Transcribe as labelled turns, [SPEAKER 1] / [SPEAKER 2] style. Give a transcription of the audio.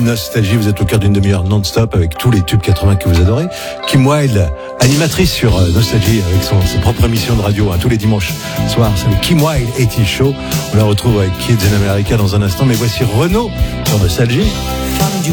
[SPEAKER 1] Nostalgie. Vous êtes au cœur d'une demi-heure non-stop avec tous les tubes 80 que vous adorez. Kim Wilde, animatrice sur Nostalgie avec sa propre émission de radio tous les dimanches soirs. C'est le Kim Wilde 80 Show. On la retrouve avec Kids in America dans un instant. Mais voici Renaud sur Nostalgie.